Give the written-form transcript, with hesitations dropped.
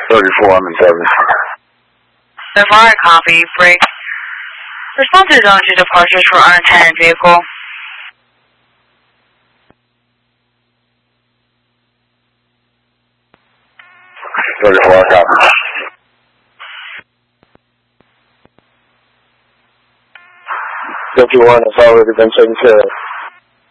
34 on the 7. So far, copy. Break. Respond to zone 2 departures for unattended vehicle. 34, copy. Fifty-one has already been taken care of.